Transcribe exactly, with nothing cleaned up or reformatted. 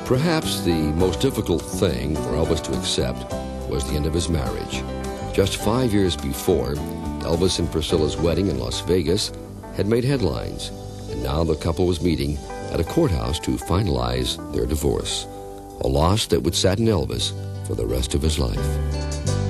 Perhaps the most difficult thing for Elvis to accept was the end of his marriage. Just five years before, Elvis and Priscilla's wedding in Las Vegas had made headlines, and now the couple was meeting at a courthouse to finalize their divorce, a loss that would sadden Elvis for the rest of his life.